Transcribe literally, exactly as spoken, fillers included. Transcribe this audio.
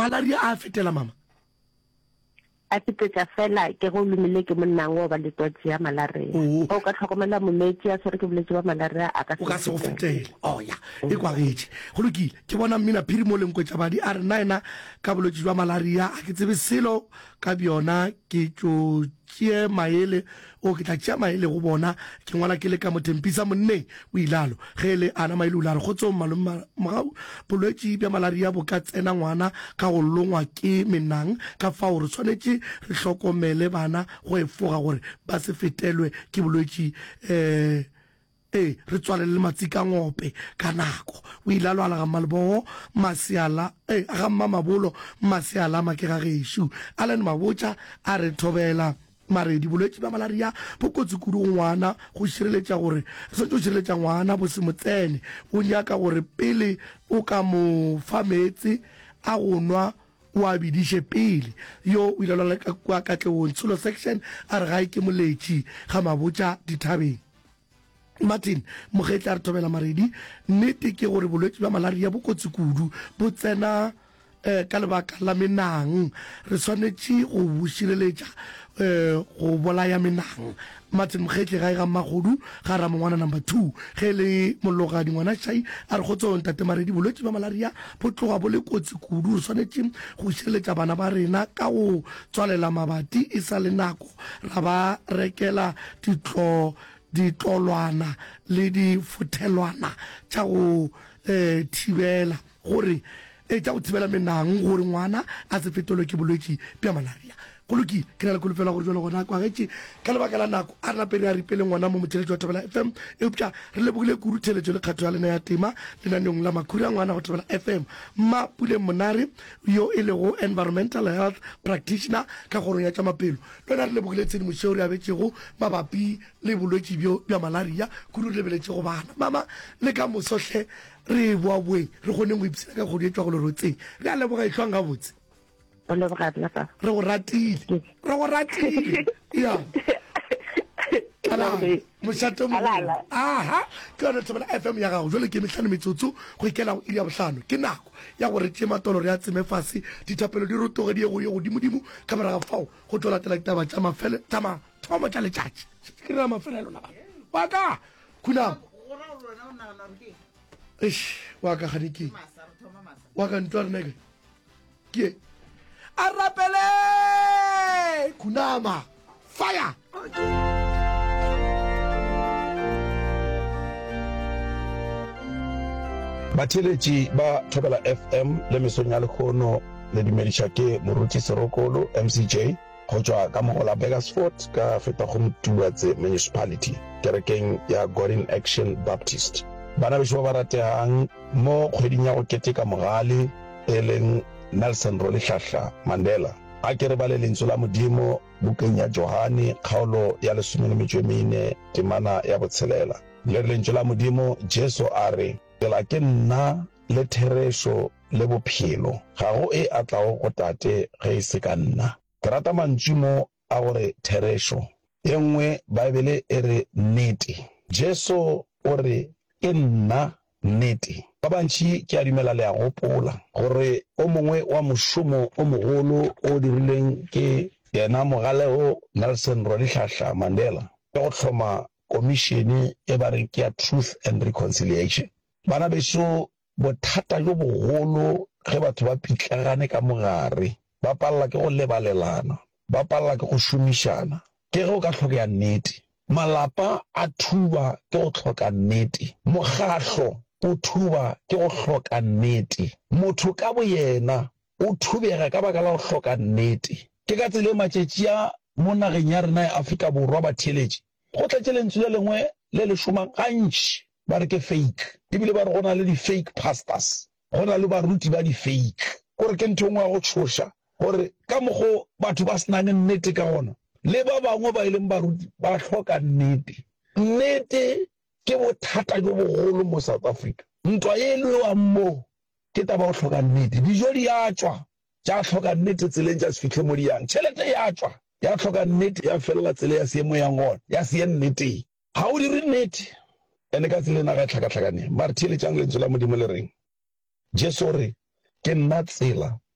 malaria a fetela mama a fetela fela ke go lumile ke monnang o ba le totsi ya malaria o ka tlhokomela molwetse a sore ke boletse ba malaria a ka o ka se go fetela oh ya e kwa getse go lokile ke bona mmina phiri mo leng kwetsa badi a re nine ka bolwetse jwa malaria a ke tsebe selo ka biona ke tso tšee maele o ke tla tšea maele go bona ke ngwana ke le ka motempisa monne o ilalo ge le ana maele o la re go tsong malome mogau bolwetse bja malaria bo ka tsena ngwana ka go longwa ke menang ka fao re tshwanetse re hlokomele bana go efoga gore ba se fetelwe ke bolwetse um eh re tswalele matsi ka ngope ka nako o ilalo ala ga malebo masiala eh ga mamabolo masiala ma ke ga geshu Alan Mabotja a re thobela mare di bolwetse ba malaria bo kotsi kudu ngwana go shireletša gore se tlo shireletša ngwana bo se motsene o nyaka gore pele o ka mo fametse a go nwa wa bidishe pele yo o ilalo ka kwa ka tlewong tsholo section a re ga ke moletši ga Mabotja dithabeng Martin mogetla re thobela maredi nnete ke gore bolwetse ba malaria bo kotsi kudu bo tsena eh ka lebaka la menang re tshwanetse go bushireletša eh go bolaya menang Martin mogetla ga ga magodu ga ra mongwana number two ge le mologadi ngwana shai a re go tsong tate maredi bolwetse ba malaria bo tloga bo le kotsi kudu re tshwanetse go shireletša bana ba rena ka go tswalela mabati e sa le nako ra ba rekela ditlo ditlolwana le di futhelwana tša go eh thibela gore e tša go thibela menang gore ngwana a se fetolwe ke bolwetse bja malaria go lokile ke na le kolofela gore jalo gona kwa getse ka lebaka la nako a rena pele a ripele ngwana mo motheletši wa Thobela F M eupša re lebogile kuru theletšo le kgatho ya lena ya tema lenaneong la makhuri a ngwana go Thobela F M mma Pule Monare yo e lego environmental health practitioner ka gorong ya tša mapelo le wena re lebogile tshedimošo re abetšego mabapi le bolwetse bjo bja malaria kuru re lebeletše go bana mama le ka mosohle re boa boeng re kgoneng go ipsina ka kgodi e tšwa go lerotseng re a leboga e tlhwang gabotse le bogadi la pa re go ratile re go ratile ya ala mošato mo aha ke yona Thobela F M ya gago jwale ke metlhano metsotso go ikela go ile ya bohlano ke nako ya gore tše matolo re a tseme fase dithapelo di rotoge di ye go ye godimodimo ka moraga fao go tlo latela ditaba tša mafele tša mathomo tša letšatši ke rena mafele a lona bana wa ka khunamo eish wa ka ganekeng wa ka ntwa reneke ke a rapele kunama fire batheletši ba Thobela F M le mesong ya lekgono le dumediša ke moruti Serokolo M C J go tšwa ka mogola Bakersford ka feta go Mtuatse municipality kerekeng ya God in Action Baptist bana bešo ba rategang mo kgweding ya go keteka mogale e leng Nelson Rolihlahla Mandela a ke re ba le lentswe la modimo bukeng ya Johane kgaolo ya lesome le metšo e mene temana ya botshelela le lentswe la modimo Jesu a re la ke nna le therešo le bophelo ga go e a tlago go tate ge e se ka nna ke rata mantšu mo a gore therešo e nngwe baebele e re nnete Jesu o re ke nna nnete ba bantši ke a dumela le a gopola gore o mongwe wa mošomo o mogolo o dirileng ke yena mogalego Nelson Rolihlahla Mandela ke go hloma komišene e ba reng ke ya Truth and Reconciliation bana beso bothata jo bogolo ge batho ba pitlagane ka mogare ba palelwa ke go lebalelana ba palelwa ke go šomišana ke ge o ka tlhokega nnete malapa a thuba ke go tlhoka nnete mokgahlo o thuba ke go hloka nnete motho ka bo yena o thubega ka baka la go hloka nnete ke ka tsela matšetši ya mo nageng ya rena ya Afrika Borwa batheletši go tletše lentswe le lengwe le le šomang gantši ba re ke fake ebile ba re go na le di-fake pastors go na le baruti ba di-fake gore ke ntho ngwe ya go tšhoša gore ka mogo batho ba senang nnete ka gona le ba bangwe ba ileng baruti ba hloka nnete nnete ke bothata jo bogolo mo South Africa ntwa ye le wa mo ke taba go hloka nnete dijo di a tswa tša hloka nnete tseleng tša se fitlhe mo diang tšhelete ya tswa ya hloka nnete ya felela tsele ya seemo yang gona ya se nnete ga o dire nnete ene ka tsela na ga tlhakatlhakane mare theletšang lentswe la modimo le reng Jesu re ke nna tsela